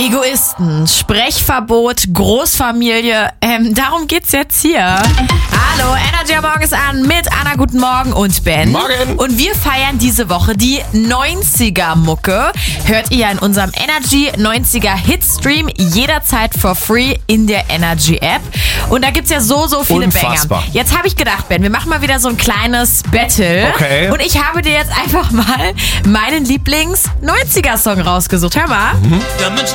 Egoisten, Sprechverbot, Großfamilie, darum geht's jetzt hier. Hallo, Energy am Morgen ist an mit Anna, guten Morgen und Ben. Morgen. Und wir feiern diese Woche die 90er-Mucke. Hört ihr in unserem Energy 90er Hitstream jederzeit for free in der Energy App. Und da gibt's ja so viele Unfassbar. Banger. Jetzt habe ich gedacht, Ben, wir machen mal wieder so ein kleines Battle. Okay. Und ich habe dir jetzt einfach mal meinen Lieblings-90er-Song rausgesucht. Hör mal. Der Mensch